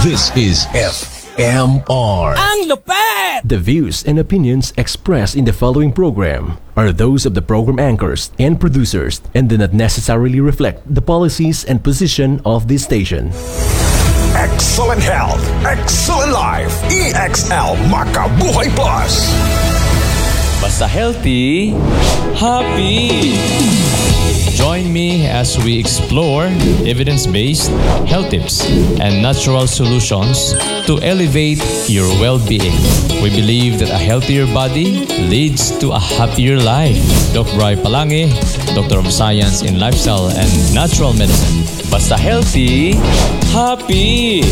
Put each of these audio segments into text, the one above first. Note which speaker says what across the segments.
Speaker 1: This is FMR.
Speaker 2: Ang lupet!
Speaker 3: The views and opinions expressed in the following program are those of the program anchors and producers and do not necessarily reflect the policies and position of this station.
Speaker 1: Excellent health, excellent life. EXL Makabuhay Plus.
Speaker 4: Basta healthy, happy. Join me as we explore evidence-based health tips and natural solutions to elevate your well-being. We believe that a healthier body leads to a happier life. Dr. Bri Palangi, Doctor of Science in Lifestyle and Natural Medicine. Basta healthy, happy.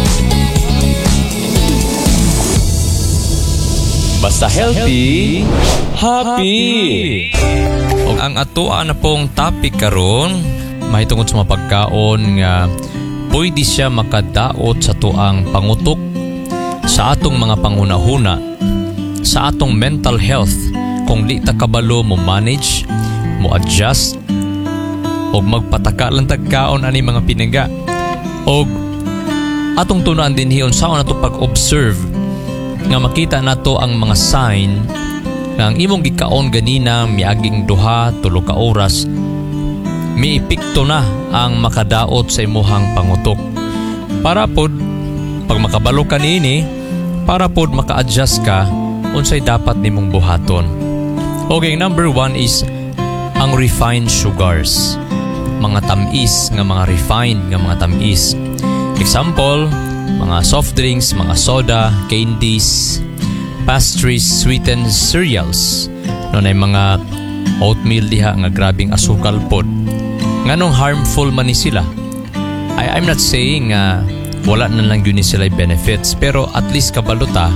Speaker 4: Basta healthy, happy. O ang atoa na pong topic karon mahitungod sa mga pagkaon nga pwede siya makadaot sa tuang pangutok sa atong mga panghunahuna, sa atong mental health kung di ta kabalo mo manage, mo adjust o magpataka lang tagkaon ani mga pinaga o atong tunaan din hiyon sa nato pag-observe nga makita nato ang mga sign nga ang imong gikaon ganina miaging 2-3 ka oras miipikto na ang makadaot sa imuhang pangutok. Para pod pag makabalo ka niini, para pod maka-adjust ka unsay dapat nimong buhaton. Okay, number 1 is ang refined sugars. Mga tamis nga mga refined nga mga tamis. Example, mga soft drinks, mga soda, candies, pastries, sweetened cereals. Noon ay mga oatmeal diha nga grabing asukal pod. Nganong harmful man ni sila? I'm not saying wala na lang yun ni sila benefits, pero at least kabaluta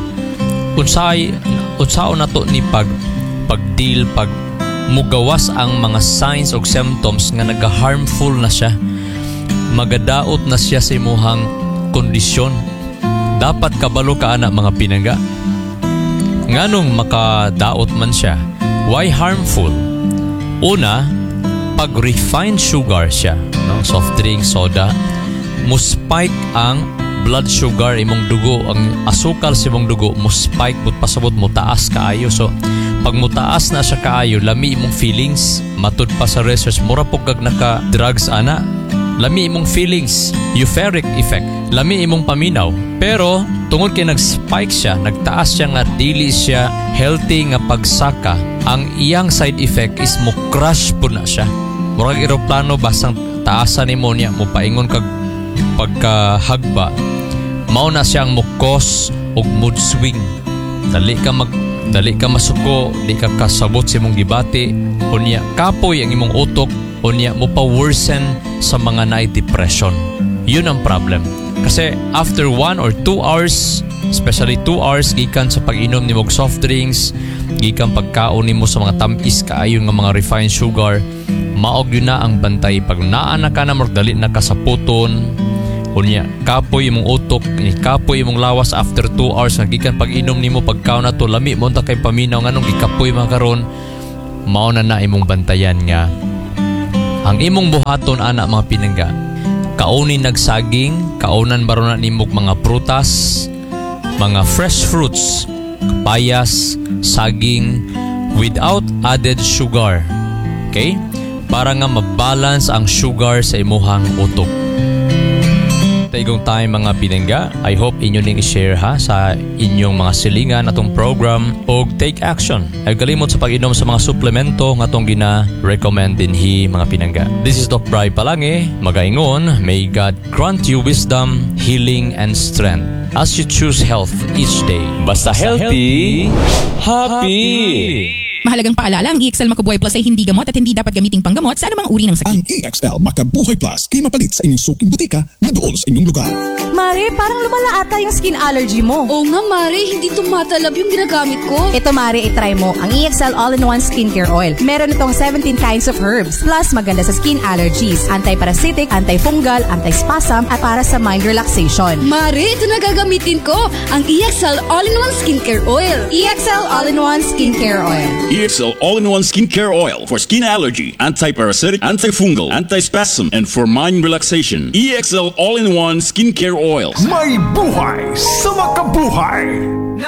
Speaker 4: unsaon nato ni pag-deal, pag mugawas ang mga signs o symptoms nga naga-harmful na siya. Magadaot na siya sa imuhang kondisyon. Dapat kabalo ka anak mga pinaga. Nganong makadaot man siya? Why harmful? Una, pag refined sugar siya, no? Soft drink, soda, muspike ang blood sugar imong dugo, ang asukal sa imong dugo, muspike, but pasabot mo taas kaayo. So, pag mo taas na siya kaayo, lami imong feelings, matud pa sa research, mura po kag naka-drugs ana, lami imong feelings, euphoric effect, lami imong paminaw. Pero tungod kay nag-spike siya, nagtaas siya nga dili siya healthy nga pagsaka, ang iyang side effect is mo crash po na siya. Murag eroplano basang taasan nimo niya, mo paingon kag pagkahagba, mao na siyang mo cause og mood swing. Dali ka masuko, di ka kasabot sa imong gibati, unya kapoy ang imong utok, unya mo pa worsen sa mga night depression. Yun ang problem. Kasi after 1 or 2 hours, especially 2 hours gikan sa pag-inom nimo og soft drinks, gikan pagkaon nimo sa mga tamis kaayo nga mga refined sugar, maog yun na ang bantay. Pag naana ka na dali na ka sa puton, unya kapoy imong utok, kapoy imong lawas after 2 hours nga gikan pag-inom nimo pagkaon na to, lami mo ta kay paminaw nganong gikapoy makaron, mao na imong bantayan nga ang imong buhaton ana mga pinangga. Kaunin nagsaging, kaunan baron na nimog mga prutas, mga fresh fruits, papayas, saging, without added sugar. Okay? Para nga mabalance ang sugar sa imuhang utok. Taigong time mga pinangga, I hope inyo ning i-share ha sa inyong mga silingan atong program o take action. Ay kalimot sa pag-inom sa mga suplemento nga atong gina-recommend dinhi mga pinangga. This is Dr. Bri Palangi, magaingon, may God grant you wisdom, healing, and strength as you choose health each day. Basta healthy, happy!
Speaker 5: Mahalagang paalala, ang EXL Makabuhay Plus ay hindi gamot at hindi dapat gamiting panggamot sa anumang uri ng sakit.
Speaker 6: Ang EXL Makabuhay Plus ay mapalit sa inyong suking butika na doon sa inyong lugar.
Speaker 7: Mare, parang lumala ata yung skin allergy mo.
Speaker 8: Oo nga, Mare, hindi tumatalab yung ginagamit ko.
Speaker 7: Ito, Mare, itry mo ang EXL All-in-One Skincare Oil. Meron itong 17 kinds of herbs. Plus, maganda sa skin allergies. Anti-parasitic, antifungal, anti-spasm, at para sa mind relaxation.
Speaker 8: Mare, ito na gagamitin ko. Ang EXL All-in-One Skincare Oil.
Speaker 7: EXL All-in-One Skincare Oil.
Speaker 9: EXL All-in-One Skincare Oil for skin allergy, anti-parasitic, antifungal, anti-spasm, and for mind relaxation. EXL All-in-One Skincare Oil. Oils.
Speaker 1: May buhay sa makabuhay.